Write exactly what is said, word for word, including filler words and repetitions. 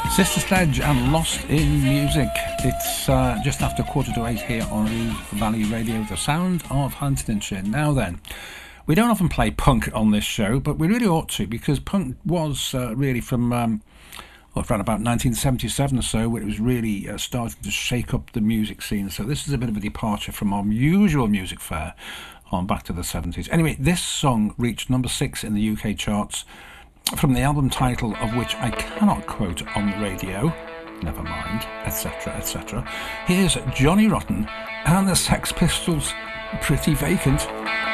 Sister Sledge and Lost in Music. It's uh, just after quarter to eight here on Rive Valley Radio, the sound of Huntingdonshire. Now then, we don't often play punk on this show, but we really ought to, because punk was uh, really from um, well, around about nineteen seventy-seven or so, where it was really uh, starting to shake up the music scene. So this is a bit of a departure from our usual music fare on back to the seventies. Anyway, this song reached number six in the U K charts, from the album title of which I cannot quote on the radio, never mind, etc, et cetera. Here's Johnny Rotten and the Sex Pistols, Pretty Vacant.